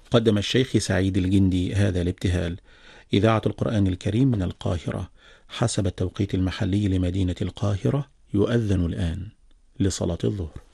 قدم الشيخ سعيد الجندي هذا الابتهال. إذاعة القرآن الكريم من القاهرة. حسب التوقيت المحلي لمدينة القاهرة يؤذن الآن لصلاة الظهر.